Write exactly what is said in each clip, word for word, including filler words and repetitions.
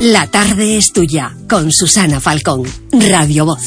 La tarde es tuya, con Susana Falcón, Radio Voz.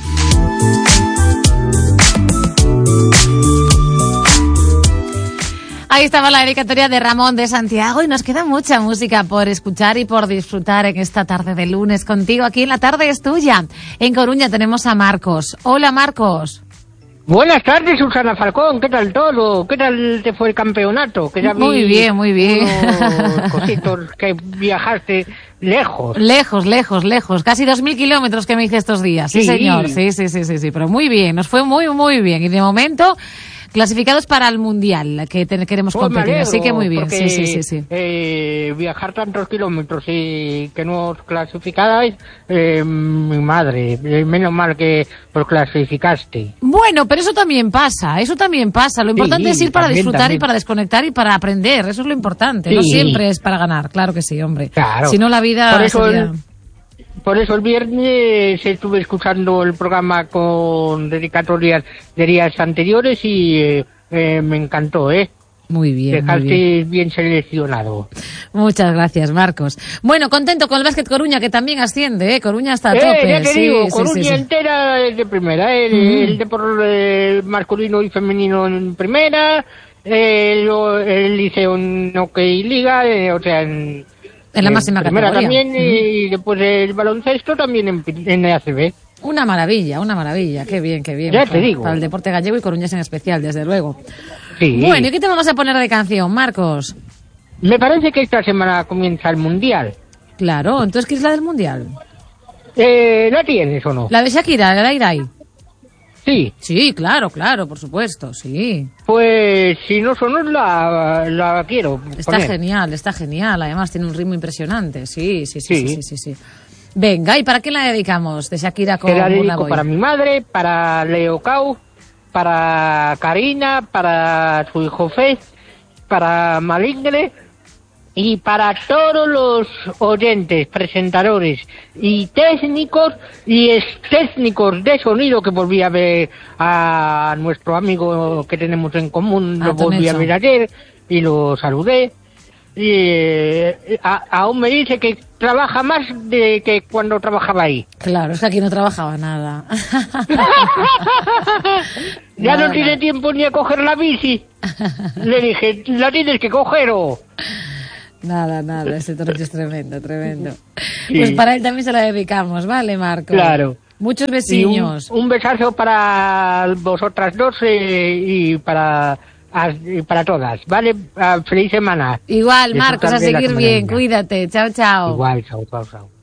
Ahí estaba la dedicatoria de Ramón de Santiago y nos queda mucha música por escuchar y por disfrutar en esta tarde de lunes contigo aquí en La Tarde es Tuya. En Coruña tenemos a Marcos. Hola, Marcos. Buenas tardes, Susana Falcón. ¿Qué tal todo? ¿Qué tal te fue el campeonato? Que ya muy vi bien, muy bien. Unos cositos que viajaste lejos. Lejos, lejos, lejos. Casi dos mil kilómetros que me hice estos días. Sí, sí, señor. Sí, sí, sí, sí, sí. Pero muy bien. Nos fue muy, muy bien. Y de momento, clasificados para el Mundial, que te, queremos Pues competir. Alegro, Así que muy bien. Porque, sí, sí, sí, sí. Eh, viajar tantos kilómetros y que no os clasificáis, eh, mi madre, eh, menos mal que os clasificaste. Bueno, pero eso también pasa, eso también pasa. Lo importante Sí, es ir para también, disfrutar también. y para desconectar y para aprender. Eso es lo importante. No Sí. siempre es para ganar, claro que sí, hombre. Claro. Si no, la vida Por eso sería... el- Por eso el viernes estuve escuchando el programa con dedicatorias de días anteriores y eh, eh, me encantó, ¿eh? Muy bien, muy Dejaste bien. bien seleccionado. Muchas gracias, Marcos. Bueno, contento con el Básquet Coruña, que también asciende, ¿eh? Coruña está a Eh, tope. ya te sí, digo, sí, Coruña sí, sí. entera es de primera, ¿eh? el, Mm. el de por eh, masculino y femenino en primera, eh, lo- el liceo en hockey liga, eh, o sea, en, En la máxima primera categoría. también, y después el baloncesto también en, en A C B. Una maravilla, una maravilla. Qué bien, qué bien. Ya para, te digo. Para el deporte gallego y coruñés en especial, desde luego. Sí. Bueno, ¿y qué te vamos a poner de canción, Marcos? Me parece que esta semana comienza el Mundial. Claro, entonces, ¿qué es la del Mundial? Eh, ¿La tienes o no? La de Shakira, la de Irai. Sí. Sí, claro, claro, por supuesto, sí. Pues si no sonó la, la quiero Está poner. genial, está genial. Además, tiene un ritmo impresionante. Sí, sí, sí, sí, Sí. sí, sí, sí. Venga, ¿y para qué la dedicamos? De Shakira con Te la Burna dedico Boy. para mi madre, para Leo Cau, para Karina, para su hijo Fez, para Maligre y para todos los oyentes, presentadores y técnicos y ex técnicos de sonido que volví a ver a nuestro amigo que tenemos en común, A lo volví a Tonecho. ver ayer y lo saludé. Y eh, a- aún me dice que trabaja más de que cuando trabajaba ahí. Claro, es que aquí no trabajaba nada. Ya Nada, no tiene nada. tiempo ni a coger la bici. Le dije, la tienes que coger o... Nada, nada, ese Tonecho es tremendo, tremendo. Sí. Pues para él también se la dedicamos, ¿vale, Marco? Claro. Muchos Y un, besiños. un besazo para vosotras dos eh, y para a- y para todas, ¿vale? Ah, feliz semana. Igual, Marcos, a Disfrutar de la seguir Semana bien, Negra. cuídate. Chao, chao. Igual, chao, chao, chao.